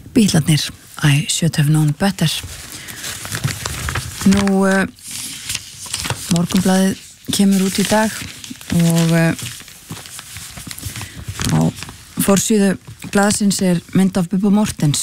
Bítlarnir, I should have known better. Nú, Morgunblaðið kemur út í dag og á forsíðu blaðsins mynd af Bubba Morthens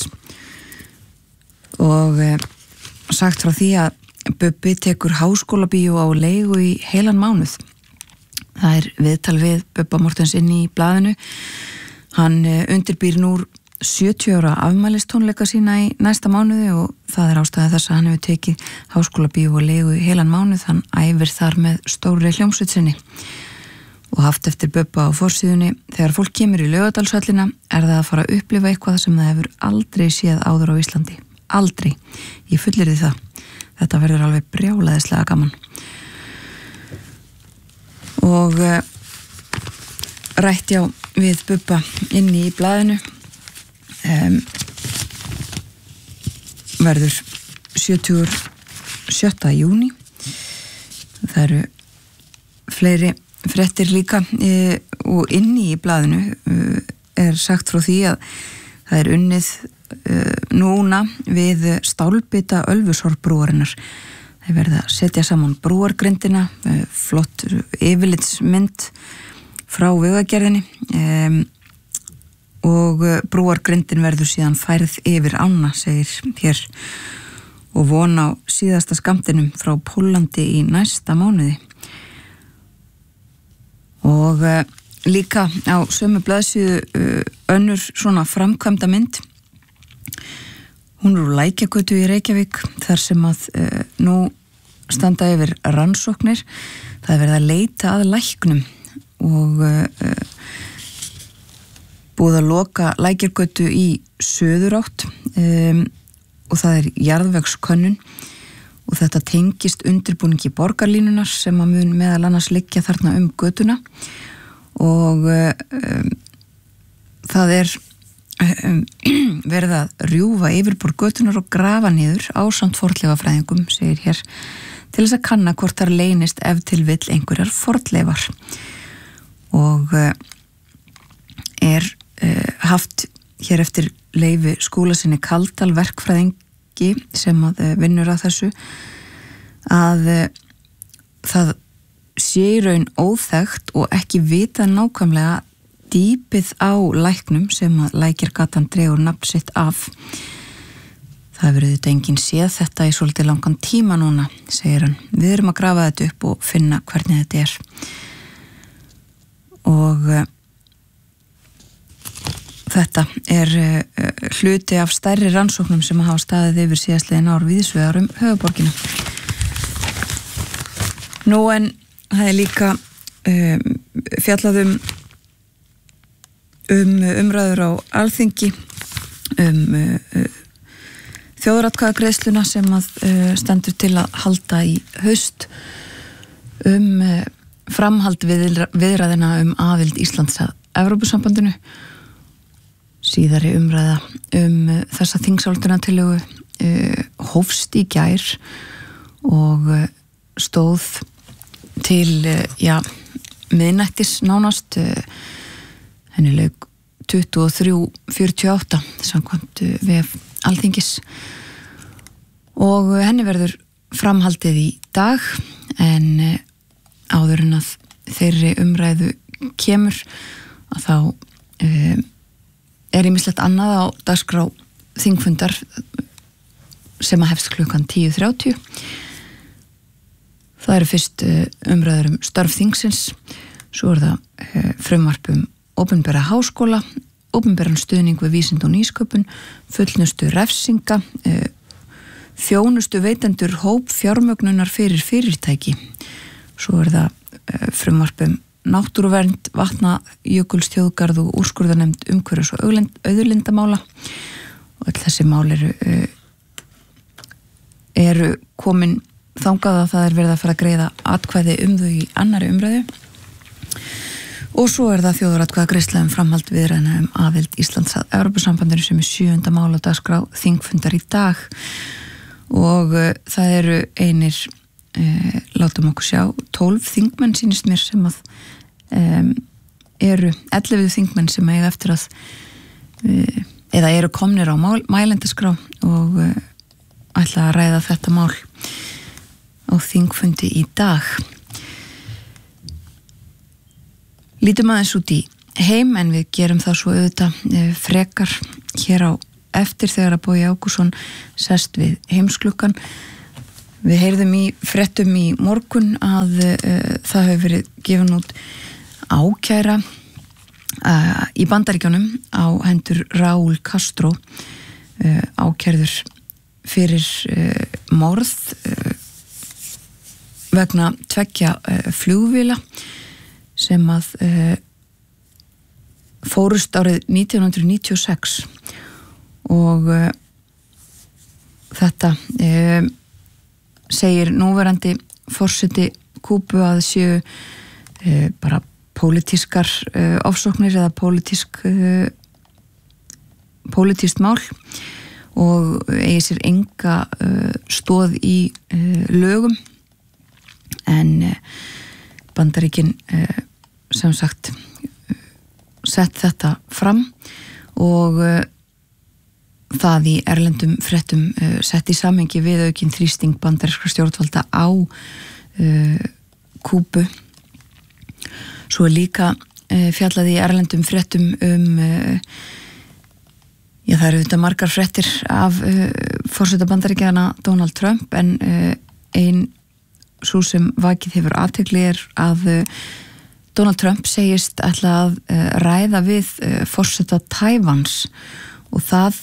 og sagt frá því að Bubbi tekur háskólabíó á leigu í heilan mánuð. Það viðtal við Bubba Morthens inn í blaðinu. Hann undirbýr nú 70 ára afmælistónleika sína í næsta mánuði og það ástæða þess að hann hefur tekið háskólabíó á leigu í heilan mánuð. Hann æfir þar með stórri hljómsveit sinni og haft eftir Bubba á forsíðunni: þegar fólk kemur í Laugardalshöllina það að fara að upplifa eitthvað sem það hefur aldrei séð áður á Íslandi. Aldrei. Ég fullyrði það. Þetta verður alveg brjálæðislega gaman. Og rætt við Bubba inni í blaðinu. Verður 77. júní. Það eru fleiri fréttir líka og inni í blaðinu sagt frá því að það unnið núna við stálbita Ölfusárbrúarinnar. Það verða að setja saman brúargrindina, flott yfirlitsmynd frá vegagerðinni og brúargrindin verður síðan færð yfir ána, segir hér, og von á síðasta skammtinum frá Póllandi í næsta mánuði. Og líka á sömu blaðsíðu önnur svona framkvæmda mynd. Hún úr Lækjagötu í Reykjavík, þar sem að nú standa yfir rannsóknir. Það verið að leita að læknum og búið að loka Lækjargötu í söðurátt og það jarðvegskönnun og þetta tengist undirbúningi borgarlínunar sem að mun meðal annars liggja þarna götuna og það verið að rjúfa yfirborð götunar og grafa niður ásamt fornleifafræðingum, segir hér, til þess að kanna hvort þar leynist ef til vill einhverjar fornleifar. Og haft hér eftir leyfi skúlasinni Kaldal verkfræðingi sem að vinnur að þessu að það sé í raun óþekkt og ekki vitað nákvæmlega dýpið á læknum sem að Lækjargatan dregur nafn sitt af. Það verður þetta enginn séð þetta í svolítið langan tíma núna, segir hann. Við erum að grafa þetta upp og finna hvernig þetta og þetta hluti af stærri rannsóknum sem hafa staðið yfir síðastliðin ár víðsvegar höfuðborgina. Nú en það líka fjallað umræður á Alþingi þjóðaratkvæðagreiðsluna sem að stendur til að halda í haust framhald viðræðina aðild Íslands að Evrópusambandinu. Síðari umræða þessa þingsályktunartillögu hófst í gær og stóð til miðnættis nánast. Henni lauk 23:48 samkvæmt vef Alþingis og henni verður framhaldið í dag en áður en að þeirri umræðu kemur að þá ýmislegt annað á dagskrá þingfundar sem að hefst klukkan 10:30. Það eru fyrst umræður störf þingsins, svo það frumvarp opinbera háskóla, opinberan stuðning við vísindi og nýsköpun, fullnustu refsinga, þjónustu veitendur hóp fjármögnunar fyrir fyrirtæki. Svo það frumvarp náttúruvernd, vatnajökulsþjóðgarð og úrskurðarnefnd umhverfis- og auðlindamála. Og öll þessi mál eru komin þangað að það verið að fara að greiða atkvæði þau í annarri umræðu. Og svo það þjóðaratkvæðagreiðsla framhald viðræðna aðild Íslands að Evrópusambandinu sem 7. mál á dagskrá þingfundar í dag. Og það eru einir, látum okkur sjá, 12 þingmenn sýnist mér sem að eru 11 þingmenn sem eiga eftir að eða eru komnir á mælendaskrá og ætla að ræða þetta mál á þingfundi í dag. Lítum aðeins út í heim en við gerum það svo auðvitað frekar hér á eftir þegar að Bogi Ágústsson sest við heimsklukkan. Við heyrðum í fréttum í morgun að það hefur verið gefin út ákæra í Bandaríkjunum á hendur Raúl Castro, ákærður fyrir morð vegna 2 flugvéla sem að fórust árið 1996 og þetta segir núverandi forseti Kúbu að séu bara pólitískar ofsóknir eða pólitískt mál og eigi sér enga stoð í lögum en Bandaríkin sem sagt sett þetta fram og það í erlendum fréttum sett í samhengi við aukinn þrýsting bandarískra stjórnvalda á Kúbu. Svo líka fjallaði í erlendum fréttum það eru þetta margar fréttir af forseta Bandaríkjanna Donald Trump en ein sú sem vakið hefur athygli að Donald Trump segist ætla að ræða við forseta Taívans og það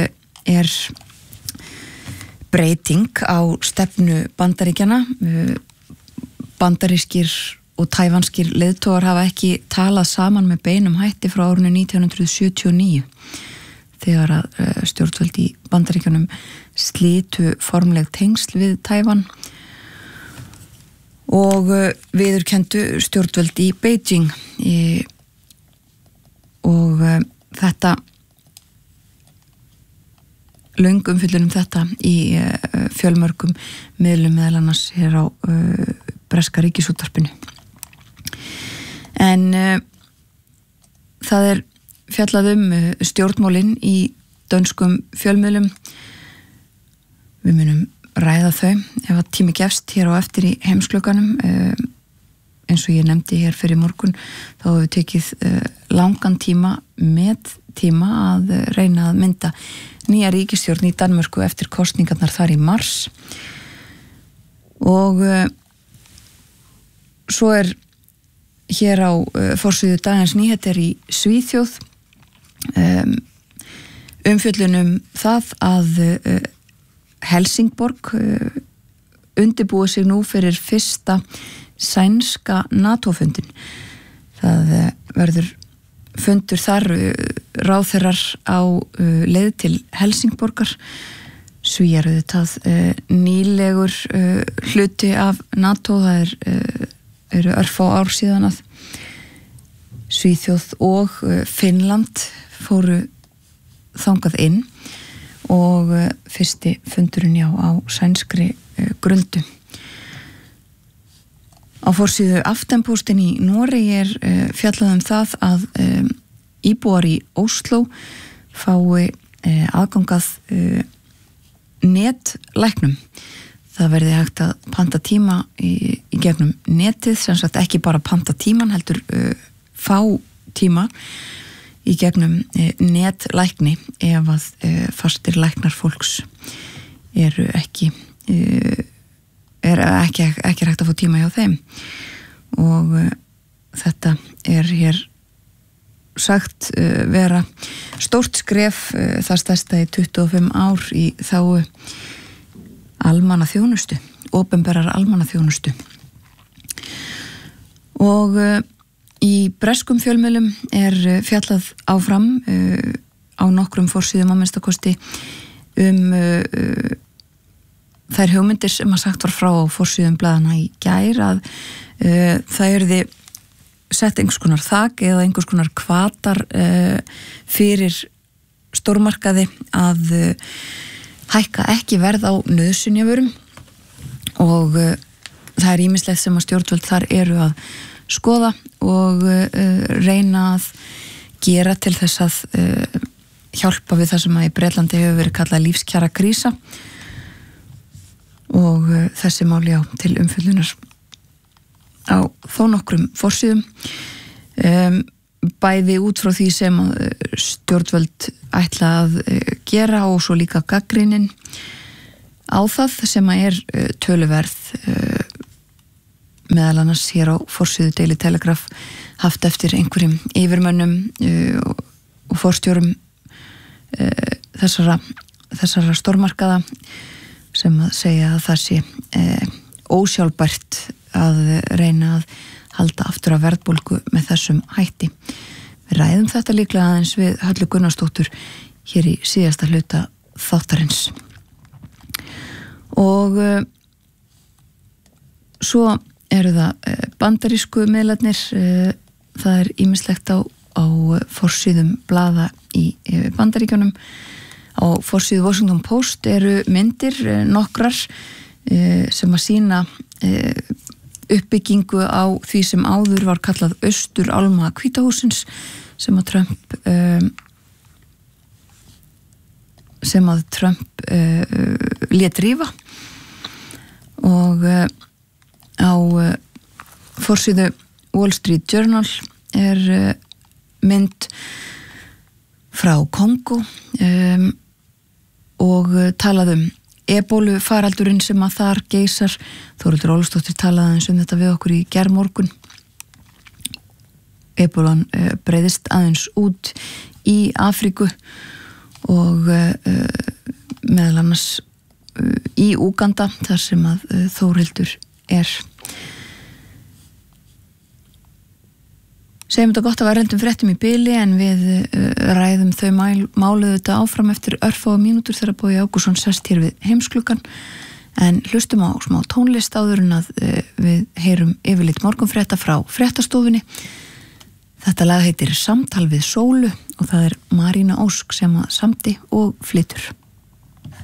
breyting á stefnu Bandaríkjanna. Bandarískir og tævanskir leiðtogar hafa ekki talað saman með beinum hætti frá árinu 1979 þegar að stjórnvöld í Bandaríkjunum slitu formleg tengsl við Taívan og viðurkenndu stjórnvöld í Beijing og þetta löng umfjöllun þetta í fjölmörgum miðlum meðal annars hér á breska ríkisútvarpinu. En það fjallað stjórnmálin í dönskum fjölmiðlum. Við munum ræða þau ef að tími gefst hér á eftir í heimsklukkanum. Eins og ég nefndi hér fyrir morgun þá hefur við tekið langan tíma að reyna að mynda nýja ríkisstjórn í Danmörku eftir kosningarnar þar í mars og svo hér á forsíðu Dagens Nyheter í Svíþjóð umfjöllun það að Helsingborg undirbúið sig nú fyrir fyrsta sænska NATO-fundin. Það verður fundur þar ráðherrar á leið til Helsingborgar. Svíar auðvitað nýlegur hluti af NATO. Það eru örfá ár síðan að Svíþjóð og Finnland fóru þangað inn og fyrsti fundurinn á sænskri grundu. Á forsíðu Aftenpostin í Noregi fjallað það að íbúar í Ósló fái aðgangað netlæknum. Það verði hægt að panta tíma í gegnum netið, sem sagt ekki bara panta tíman heldur fá tíma í gegnum netlækni ef að fastir læknar fólks ekki hægt að fá tíma hjá þeim og þetta hér sagt vera stórt skref, það stærsta í 25 ár í þágu almannaþjónustu, opinberar almannaþjónustu. Og í breskum fjölmiðlum fjallað áfram á nokkrum forsíðum að minnstakosti þær hugmyndir sem að sagt var frá forsíðum blaðana í gær að það yrði sett einhvers konar þak eða einhvers konar hvatar fyrir stórmarkaði að hækka ekki verð á nauðsynjavörum og það ýmislegt sem að stjórnvöld þar eru að skoða og reyna að gera til þess að hjálpa við það sem að í Bretlandi hefur verið kallað lífskjara krísa og þessi máli á til umfjöllunar á þó nokkrum forsíðum bæði út frá því sem stjórnvöld ætla að gera og svo líka gagnrýnin á það sem að töluverð meðal annars hér á forsíðu Daily Telegraph haft eftir einhverjum yfirmönnum og forstjórum þessara stórmarkaða sem að segja að það sé ósjálfbært að reyna að halda aftur af verðbólgu með þessum hætti. Við ræðum þetta líklega aðeins við Höllu Gunnarsdóttur hér í síðasta hluta þáttarins. Og svo eru það bandarísku miðlarnir, það ýmislegt á forsíðum blaða í Bandaríkjunum. Á forsíðu Washington Post eru myndir nokkrar sem að sýna uppbyggingu á því sem áður var kallað austurálma Hvítahússins sem að Trump lét rífa og á forsíðu Wall Street Journal mynd frá Kongo og talað ebólu faraldurinn sem að þar geysar. Þórhildur Ólafsdóttir talaði aðeins þetta við okkur í gærmorgun. Ebólan breiðist aðeins út í Afríku og meðal annars í Úganda þar sem að Þórhildur Segjum þetta gott að vera fréttum í bili en við ræðum þau máluðu þetta áfram eftir örfáa mínútur þegar Bogi Ágússon sest hér við heimsklukkan en hlustum á smá tónlist áður en að við heyrum yfirleitt morgunfrétta frá fréttastofunni. Þetta lag heitir Samtal við sólu og það Marína Ósk sem að samdi og flytur.